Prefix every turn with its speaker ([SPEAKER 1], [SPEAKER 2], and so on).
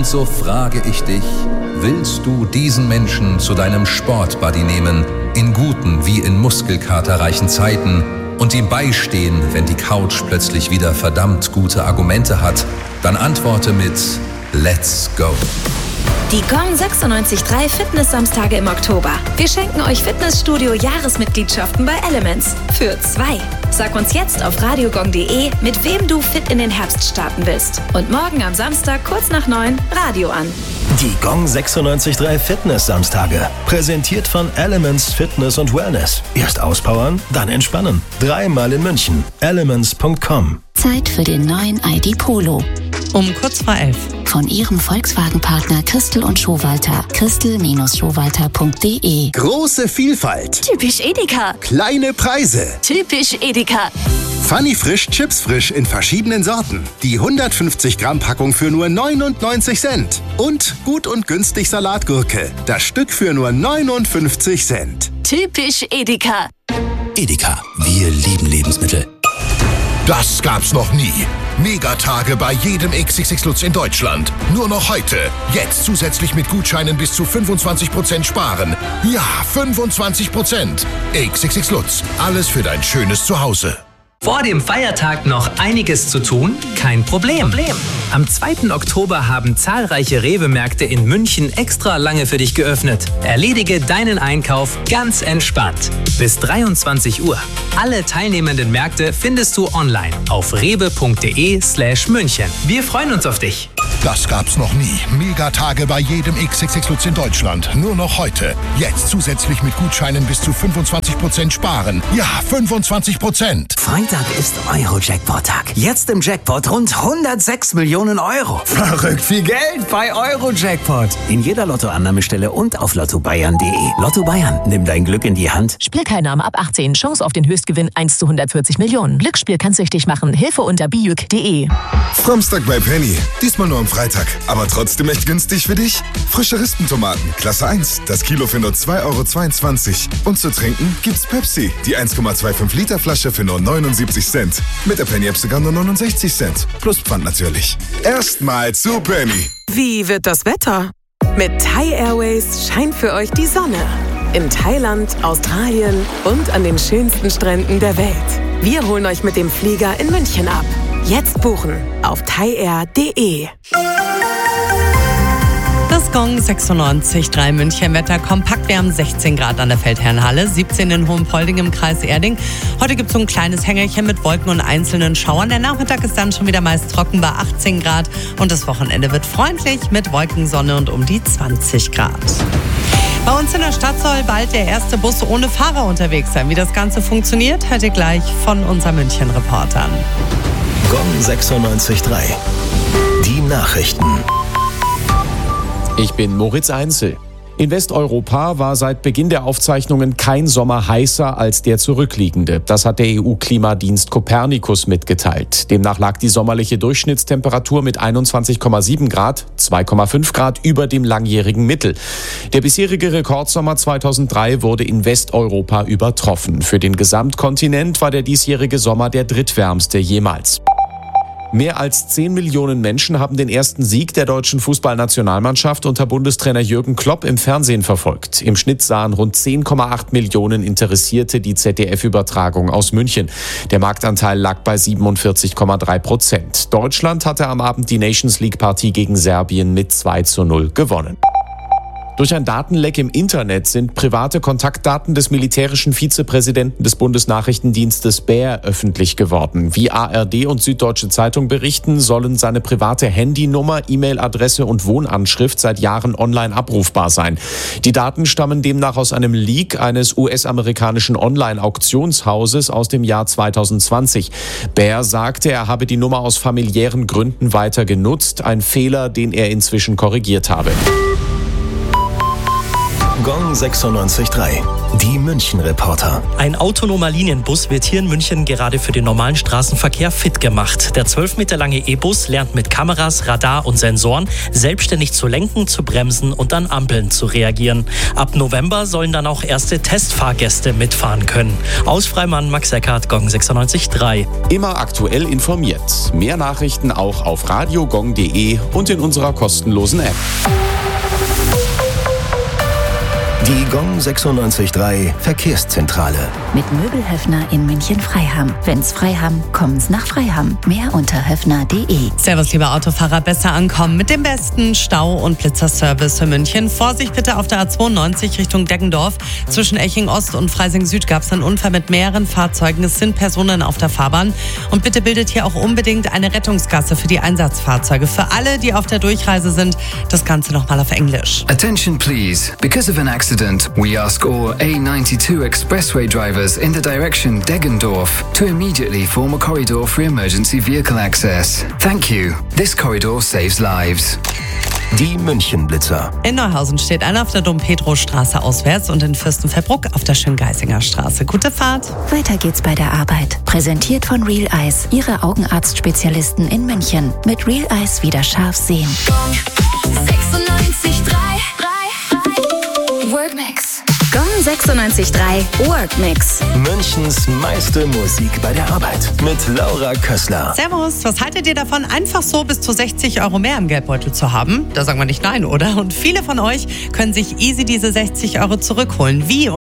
[SPEAKER 1] Und so frage ich dich, willst du diesen Menschen zu deinem Sportbuddy nehmen, in guten wie in muskelkaterreichen Zeiten, und ihm beistehen, wenn die Couch plötzlich wieder verdammt gute Argumente hat? Dann antworte mit Let's go.
[SPEAKER 2] Die Gong 96.3 Fitness-Samstage im Oktober. Wir schenken euch Fitnessstudio-Jahresmitgliedschaften bei Elements. Für 2. Sag uns jetzt auf radiogong.de, mit wem du fit in den Herbst starten willst. Und morgen am Samstag kurz nach 9 Radio an.
[SPEAKER 3] Die Gong 96.3 Fitness-Samstage. Präsentiert von Elements Fitness und Wellness. Erst auspowern, dann entspannen. 3-mal in München. Elements.com.
[SPEAKER 4] Zeit für den neuen ID Polo.
[SPEAKER 5] Um kurz vor 11.
[SPEAKER 4] Von Ihrem Volkswagen-Partner Christel und Schowalter. Christel-Schowalter.de.
[SPEAKER 6] Große Vielfalt.
[SPEAKER 7] Typisch Edeka.
[SPEAKER 6] Kleine Preise.
[SPEAKER 7] Typisch Edeka.
[SPEAKER 6] Funny Frisch Chips Frisch in verschiedenen Sorten. Die 150 Gramm Packung für nur 99 Cent. Und gut und günstig Salatgurke. Das Stück für nur 59 Cent.
[SPEAKER 7] Typisch Edeka.
[SPEAKER 8] Edeka, wir lieben Lebensmittel.
[SPEAKER 9] Das gab's noch nie. Megatage bei jedem XXX Lutz in Deutschland. Nur noch heute. Jetzt zusätzlich mit Gutscheinen bis zu 25% sparen. Ja, 25%. XXX Lutz. Alles für dein schönes Zuhause.
[SPEAKER 10] Vor dem Feiertag noch einiges zu tun? Kein Problem. Am 2. Oktober haben zahlreiche Rewe-Märkte in München extra lange für dich geöffnet. Erledige deinen Einkauf ganz entspannt. Bis 23 Uhr. Alle teilnehmenden Märkte findest du online auf rewe.de/München. Wir freuen uns auf dich.
[SPEAKER 9] Das gab's noch nie. Megatage bei jedem XXX Lutz in Deutschland. Nur noch heute. Jetzt zusätzlich mit Gutscheinen bis zu 25% sparen. Ja, 25%.
[SPEAKER 11] Freitag ist Euro-Jackpot-Tag. Jetzt im Jackpot rund 106 Millionen Euro.
[SPEAKER 12] Verrückt viel Geld bei Euro-Jackpot.
[SPEAKER 11] In jeder Lottoannahmestelle und auf lottobayern.de. Lotto Bayern, nimm dein Glück in die Hand.
[SPEAKER 13] Spielteilnahme ab 18. Chance auf den Höchstgewinn 1 zu 140 Millionen. Glücksspiel kann süchtig machen. Hilfe unter biüc.de.
[SPEAKER 14] Samstag bei Penny. Diesmal nur am Freitag. Aber trotzdem echt günstig für dich. Frische Rispentomaten, Klasse 1. Das Kilo für nur 2,22 €. Und zu trinken gibt's Pepsi. Die 1,25 Liter Flasche für nur 79 Cent. Mit der Penny-App sogar nur 69 Cent. Plus Pfand natürlich. Erstmal zu Penny.
[SPEAKER 15] Wie wird das Wetter? Mit Thai Airways scheint für euch die Sonne. In Thailand, Australien und an den schönsten Stränden der Welt. Wir holen euch mit dem Flieger in München ab. Jetzt buchen auf thaiair.de.
[SPEAKER 5] Das Gong 96.3 München Wetter kompakt. Wir haben 16 Grad an der Feldherrnhalle, 17 in Hohenpolding im Kreis Erding. Heute gibt es so ein kleines Hängerchen mit Wolken und einzelnen Schauern. Der Nachmittag ist dann schon wieder meist trocken bei 18 Grad. Und das Wochenende wird freundlich mit Wolkensonne und um die 20 Grad. Bei uns in der Stadt soll bald der erste Bus ohne Fahrer unterwegs sein. Wie das Ganze funktioniert, hört ihr gleich von unseren München-Reportern.
[SPEAKER 3] Gong 96.3. Die Nachrichten.
[SPEAKER 16] Ich bin Moritz Einzel. In Westeuropa war seit Beginn der Aufzeichnungen kein Sommer heißer als der zurückliegende. Das hat der EU-Klimadienst Copernicus mitgeteilt. Demnach lag die sommerliche Durchschnittstemperatur mit 21,7 Grad, 2,5 Grad über dem langjährigen Mittel. Der bisherige Rekordsommer 2003 wurde in Westeuropa übertroffen. Für den Gesamtkontinent war der diesjährige Sommer der drittwärmste jemals. Mehr als 10 Millionen Menschen haben den ersten Sieg der deutschen Fußballnationalmannschaft unter Bundestrainer Jürgen Klopp im Fernsehen verfolgt. Im Schnitt sahen rund 10,8 Millionen Interessierte die ZDF-Übertragung aus München. Der Marktanteil lag bei 47,3%. Deutschland hatte am Abend die Nations-League-Partie gegen Serbien mit 2:0 gewonnen. Durch ein Datenleck im Internet sind private Kontaktdaten des militärischen Vizepräsidenten des Bundesnachrichtendienstes BER öffentlich geworden. Wie ARD und Süddeutsche Zeitung berichten, sollen seine private Handynummer, E-Mail-Adresse und Wohnanschrift seit Jahren online abrufbar sein. Die Daten stammen demnach aus einem Leak eines US-amerikanischen Online-Auktionshauses aus dem Jahr 2020. BER sagte, er habe die Nummer aus familiären Gründen weiter genutzt, ein Fehler, den er inzwischen korrigiert habe.
[SPEAKER 3] Gong 96.3. Die München-Reporter.
[SPEAKER 17] Ein autonomer Linienbus wird hier in München gerade für den normalen Straßenverkehr fit gemacht. Der 12 Meter lange E-Bus lernt mit Kameras, Radar und Sensoren selbstständig zu lenken, zu bremsen und an Ampeln zu reagieren. Ab November sollen dann auch erste Testfahrgäste mitfahren können. Aus Freimann, Max Eckhardt, Gong 96.3.
[SPEAKER 16] Immer aktuell informiert. Mehr Nachrichten auch auf radiogong.de und in unserer kostenlosen App.
[SPEAKER 3] Die Gong 96.3 Verkehrszentrale.
[SPEAKER 4] Mit Möbelhöfner in München-Freiham. Wenn's Freiham, kommen's nach Freiham. Mehr unter höfner.de.
[SPEAKER 5] Servus, liebe Autofahrer, besser ankommen mit dem besten Stau- und Blitzerservice für München. Vorsicht bitte auf der A92 Richtung Deggendorf. Zwischen Eching Ost und Freising Süd gab es einen Unfall mit mehreren Fahrzeugen. Es sind Personen auf der Fahrbahn. Und bitte bildet hier auch unbedingt eine Rettungsgasse für die Einsatzfahrzeuge. Für alle, die auf der Durchreise sind, das Ganze nochmal auf Englisch.
[SPEAKER 18] Attention please. Because of an accident, we ask all A92 expressway drivers in the direction Deggendorf to immediately form a corridor for emergency vehicle access. Thank you. This corridor saves lives.
[SPEAKER 3] Die München-Blitzer.
[SPEAKER 5] In Neuhausen steht einer auf der Dom-Pedro-Straße auswärts und in Fürstenfeldbruck auf der Schöngeisinger Straße. Gute Fahrt.
[SPEAKER 4] Weiter geht's bei der Arbeit. Präsentiert von Real Eyes, Ihre Augenarztspezialisten in München. Mit Real Eyes wieder scharf sehen.
[SPEAKER 2] 96.3 Workmix. Gong 96.3 Workmix.
[SPEAKER 3] Münchens meiste Musik bei der Arbeit. Mit Laura Kössler.
[SPEAKER 5] Servus, was haltet ihr davon, einfach so bis zu 60 € mehr im Geldbeutel zu haben? Da sagen wir nicht nein, oder? Und viele von euch können sich easy diese 60 € zurückholen. Wie?